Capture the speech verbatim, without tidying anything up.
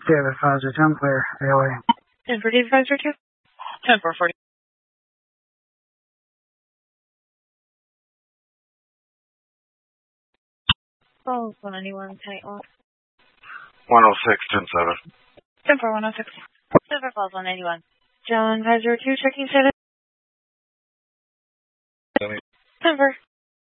David Advisor ten, clear, A O A. ten for David Advisor two. ten for forty. Falls one ninety-one, tight off. one oh six, ten seven. ten for one oh six. Silver Falls one ninety-one. John Advisor two, checking status.